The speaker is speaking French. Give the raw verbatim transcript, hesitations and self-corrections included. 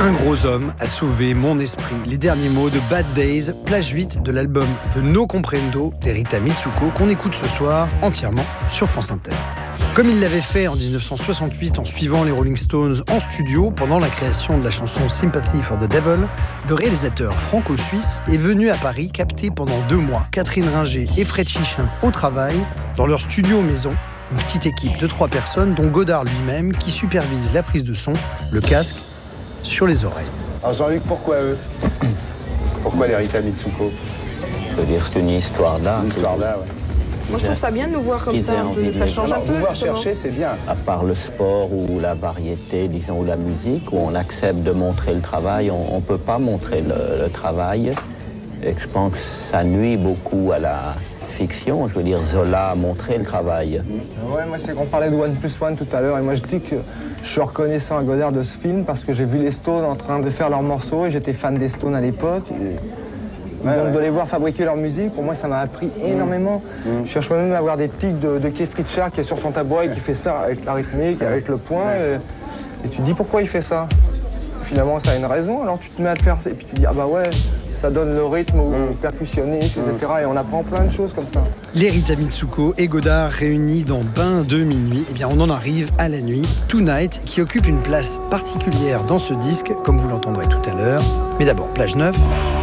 Un gros homme a sauvé mon esprit. Les derniers mots de Bad Days, plage huit de l'album The No Comprendo d'Erita Mitsuko, qu'on écoute ce soir entièrement sur France Inter. Comme il l'avait fait en dix-neuf cent soixante-huit en suivant les Rolling Stones en studio pendant la création de la chanson Sympathy for the Devil, le réalisateur franco-suisse est venu à Paris capter pendant deux mois Catherine Ringer et Fred Chichin au travail dans leur studio maison. Une petite équipe de trois personnes, dont Godard lui-même, qui supervise la prise de son, le casque sur les oreilles. Alors Jean-Luc, pourquoi eux? Pourquoi l'Erita Mitsuko? Je veux dire, c'est une histoire d'art. Une histoire d'art, ouais. Moi, je trouve ça bien de nous voir comme ça, un peu. Ça change un peu. Pouvoir chercher, c'est bien. À part le sport ou la variété, disons, ou la musique, où on accepte de montrer le travail, on ne peut pas montrer le, le travail. Et je pense que ça nuit beaucoup à la fiction. Je veux dire, Zola a montré le travail. Ouais, moi, c'est qu'on parlait de One Plus One tout à l'heure, et moi, je dis que je suis reconnaissant à Godard de ce film parce que j'ai vu les Stones en train de faire leurs morceaux, et j'étais fan des Stones à l'époque. Et... Ouais, donc ouais. De les voir fabriquer leur musique, pour moi ça m'a appris énormément. Mmh. Je cherche même à avoir des tics de, de Keith Richards qui est sur son tabouret et qui fait ça avec la rythmique, ouais. Avec le point. Ouais. Et, et tu te dis pourquoi il fait ça. Finalement ça a une raison, alors tu te mets à le faire et puis tu te dis ah bah ouais, ça donne le rythme au mmh. percussionniste, et cetera. Et on apprend plein de choses comme ça. L'Erita Mitsuko et Godard réunis dans Bain de minuit, eh bien on en arrive à la nuit, Tonight, qui occupe une place particulière dans ce disque, comme vous l'entendrez tout à l'heure. Mais d'abord, plage neuf.